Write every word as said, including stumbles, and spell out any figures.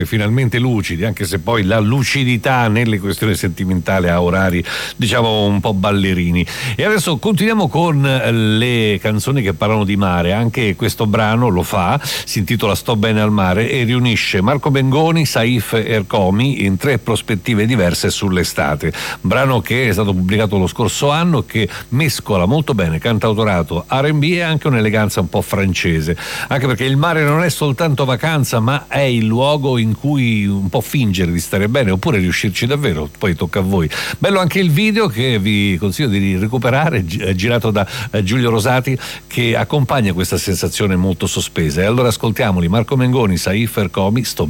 finalmente lucidi, anche se poi la lucidità nelle questioni sentimentali ha orari diciamo un po' ballerini. E adesso continuiamo con le canzoni che parlano di mare. Anche questo brano lo fa, si intitola Sto bene al mare e riunisce Marco Mengoni, Saif Ercomi in tre prospettive diverse sull'estate. Brano che è stato pubblicato lo scorso anno, che mescola molto bene cantautorato, R and B e anche un'eleganza un po' francese, anche perché il mare non è soltanto vacanza, ma è il luogo in cui un po' fingere di stare bene oppure riuscirci davvero, poi tocca a voi. Bello anche il video che vi consiglio di recuperare, girato da Giulio Rosati, che accompagna questa sensazione molto sospesa. E allora ascoltiamoli, Marco Mengoni, Saif Ercomi, Sto